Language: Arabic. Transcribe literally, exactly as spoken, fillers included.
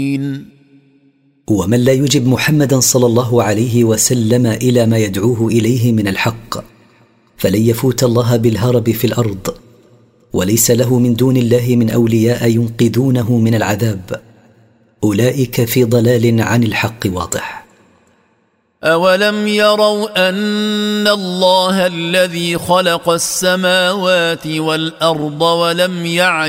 ومن لا يجب محمدا صلى الله عليه وسلم إلى ما يدعوه إليه من الحق فلن يفوت الله بالهرب في الأرض، وليس له من دون الله من أولياء ينقذونه من العذاب، أولئك في ضلال عن الحق واضح. أولم يروا أن الله الذي خلق السماوات والأرض ولم يعي